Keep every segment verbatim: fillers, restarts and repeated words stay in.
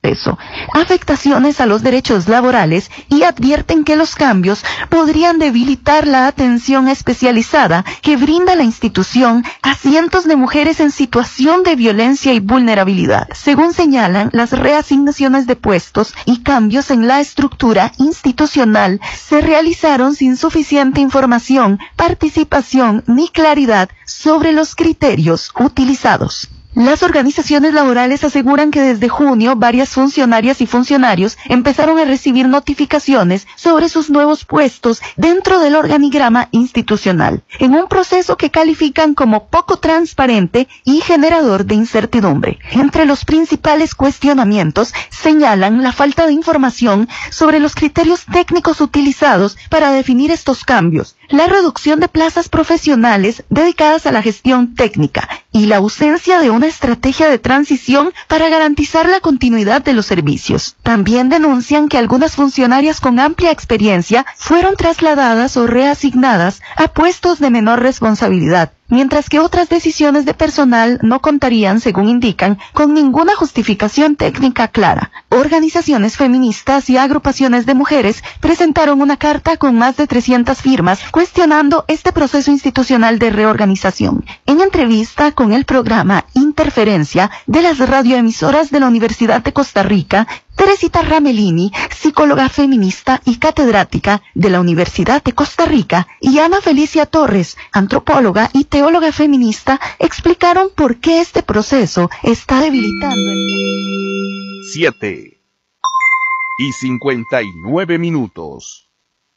proceso, afectaciones a los derechos laborales y advierten que los cambios podrían debilitar la atención especializada que brinda la institución a cientos de mujeres en situación de violencia y vulnerabilidad. Según señalan, las reasignaciones de puestos y cambios en la estructura institucional se realizaron sin suficiente información, participación ni claridad sobre los criterios utilizados. Las organizaciones laborales aseguran que desde junio varias funcionarias y funcionarios empezaron a recibir notificaciones sobre sus nuevos puestos dentro del organigrama institucional, en un proceso que califican como poco transparente y generador de incertidumbre. Entre los principales cuestionamientos señalan la falta de información sobre los criterios técnicos utilizados para definir estos cambios, la reducción de plazas profesionales dedicadas a la gestión técnica y la ausencia de una estrategia de transición para garantizar la continuidad de los servicios. También denuncian que algunas funcionarias con amplia experiencia fueron trasladadas o reasignadas a puestos de menor responsabilidad, mientras que otras decisiones de personal no contarían, según indican, con ninguna justificación técnica clara. Organizaciones feministas y agrupaciones de mujeres presentaron una carta con más de trescientas firmas cuestionando este proceso institucional de reorganización. En entrevista con el programa Interferencia de las radioemisoras de la Universidad de Costa Rica, Teresita Ramelini, psicóloga feminista y catedrática de la Universidad de Costa Rica, y Ana Felicia Torres, antropóloga y teóloga feminista, explicaron por qué este proceso está debilitando el... siete y cincuenta y nueve minutos.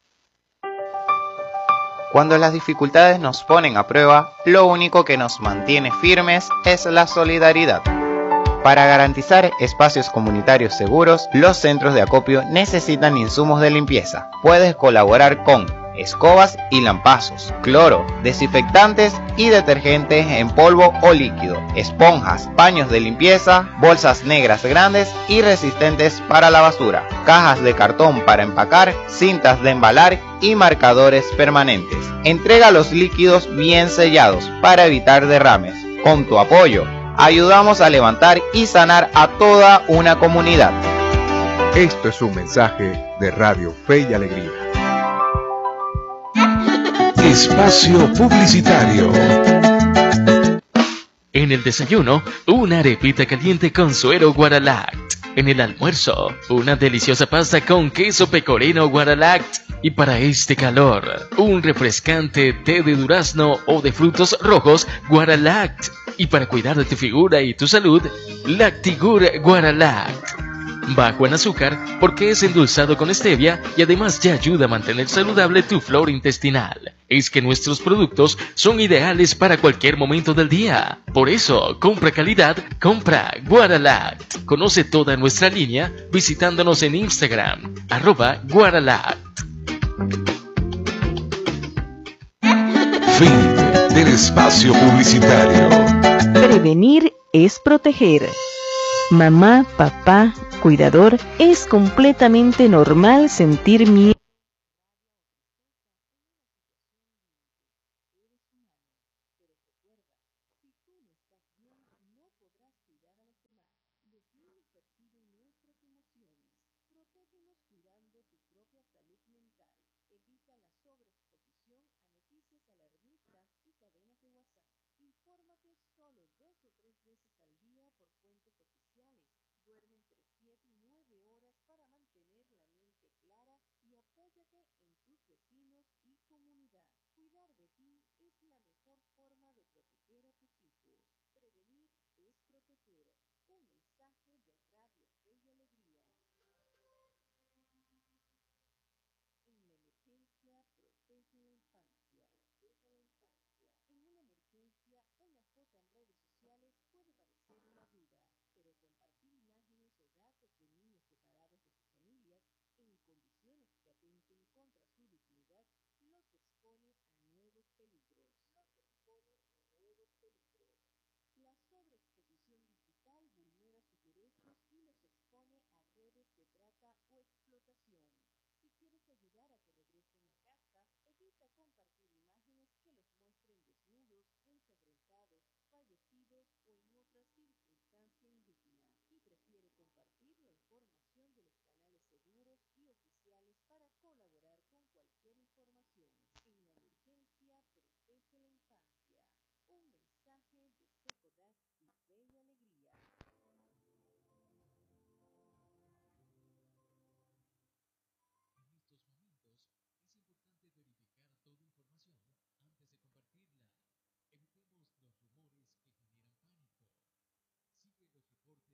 Cuando las dificultades nos ponen a prueba, lo único que nos mantiene firmes es la solidaridad. Para garantizar espacios comunitarios seguros, los centros de acopio necesitan insumos de limpieza. Puedes colaborar con escobas y lampazos, cloro, desinfectantes y detergentes en polvo o líquido, esponjas, paños de limpieza, bolsas negras grandes y resistentes para la basura, cajas de cartón para empacar, cintas de embalar y marcadores permanentes. Entrega los líquidos bien sellados para evitar derrames. Con tu apoyo, ayudamos a levantar y sanar a toda una comunidad. Esto es un mensaje de Radio Fe y Alegría. Espacio publicitario. En el desayuno, una arepita caliente con suero Guaralact. En el almuerzo, una deliciosa pasta con queso pecorino Guaralact. Y para este calor, un refrescante té de durazno o de frutos rojos Guaralact. Y para cuidar de tu figura y tu salud, Lactigur Guaralact. Bajo en azúcar porque es endulzado con stevia y además ya ayuda a mantener saludable tu flora intestinal. Es que nuestros productos son ideales para cualquier momento del día. Por eso, compra calidad, compra Guaralact. Conoce toda nuestra línea visitándonos en Instagram, arroba Guaralact. Fin del espacio publicitario. Prevenir es proteger. Mamá, papá, cuidador, es completamente normal sentir miedo.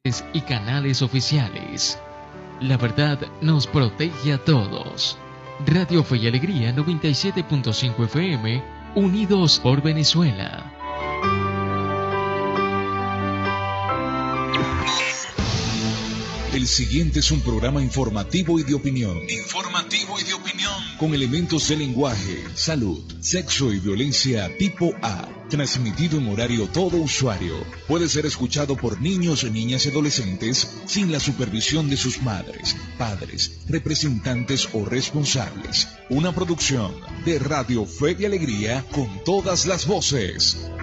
y canales oficiales. La verdad nos protege a todos. Radio Fe y Alegría noventa y siete punto cinco F M, unidos por Venezuela. El siguiente es un programa informativo y de opinión. Informativo y de opinión. Con elementos de lenguaje, salud, sexo y violencia tipo A. Transmitido en horario todo usuario. Puede ser escuchado por niños, niñas y adolescentes sin la supervisión de sus madres, padres, representantes o responsables. Una producción de Radio Fe y Alegría con todas las voces.